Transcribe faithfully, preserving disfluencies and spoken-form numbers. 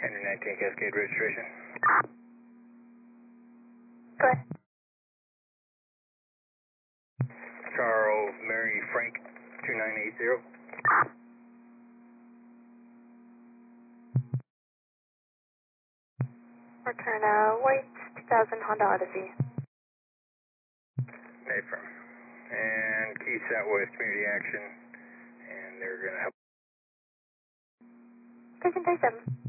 Henry nineteen Cascade registration. Go ahead. Charles Mary Frank two nine eight zero. Return a white two thousand Honda Odyssey. Affirm. And key set with community action, and they're going to help. Station thirty-seven.